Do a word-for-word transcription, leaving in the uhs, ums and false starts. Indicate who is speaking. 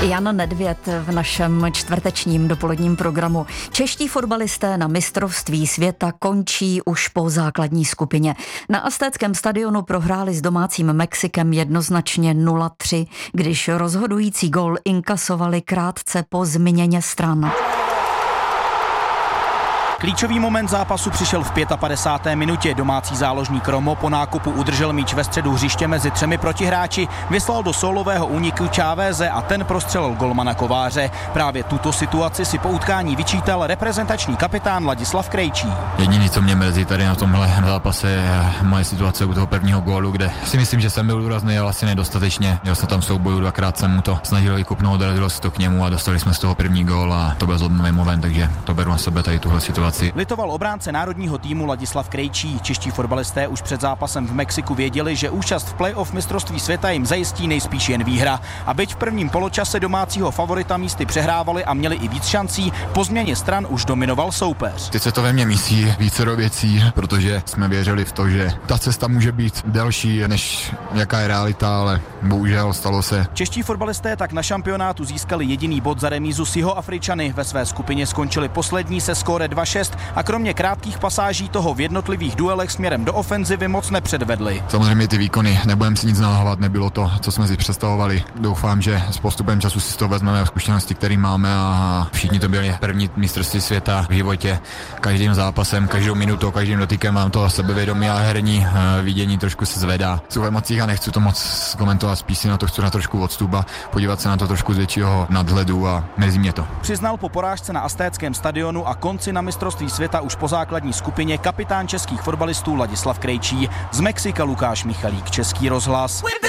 Speaker 1: Jan Nedvěd v našem čtvrtečním dopoledním programu. Čeští fotbalisté na mistrovství světa končí už po základní skupině. Na Aztéckém stadionu prohráli s domácím Mexikem jednoznačně nula tři, když rozhodující gól inkasovali krátce po změně stran.
Speaker 2: Klíčový moment zápasu přišel v padesáté páté minutě. Domácí záložník Romo po nákupu udržel míč ve středu hřiště mezi třemi protihráči, vyslal do sólového úniku Cháveze a ten prostřelil golmana Kováře. Právě tuto situaci si po utkání vyčítal reprezentační kapitán Ladislav Krejčí.
Speaker 3: Jediné, co mě mrzí tady na tomhle zápase, je moje situace u toho prvního gólu, kde si myslím, že jsem byl důrazný, ale asi nedostatečně. Měl jsem tam souboju, dvakrát jsem mu to snažil vykupnout, dorazilo se to k němu a dostali jsme z toho první gól a to byl zlomný moment, takže to beru na sebe tady tuhle situaci.
Speaker 2: Litoval obránce národního týmu Ladislav Krejčí. Čeští fotbalisté už před zápasem v Mexiku věděli, že účast v play-off mistrovství světa jim zajistí nejspíš jen výhra. A byť v prvním poločase domácího favorita místy přehrávali a měli i víc šancí, po změně stran už dominoval soupeř.
Speaker 3: Teď se to ve mně mísí více do věcí, protože jsme věřili v to, že ta cesta může být delší, než jaká je realita, ale bohužel stalo se.
Speaker 2: Čeští fotbalisté tak na šampionátu získali jediný bod za remízu s Jihoafričany. Ve své skupině skončili poslední se skóre dva šest a kromě krátkých pasáží toho v jednotlivých duelech směrem do ofenzivy moc nepředvedli.
Speaker 3: Samozřejmě ty výkony, nebudeme si nic nalhávat, nebylo to, co jsme si představovali. Doufám, že s postupem času si to vezmeme, zkušenosti, které máme, a všichni to byli první mistrovství světa v životě. Každým zápasem, každou minutou, každým dotykem mám to sebevědomí a herní vidění trošku se zvedá. Jsou v emocích a nechci to moc komentovat, spíš si na to chci na trošku odstup a podívat se na to trošku z většího nadhledu a mrzí mě to.
Speaker 2: Přiznal po porážce na Aztéckém stadionu a konci na mistrovství světa už po základní skupině kapitán českých fotbalistů Ladislav Krejčí. Z Mexika Lukáš Michalík, Český rozhlas.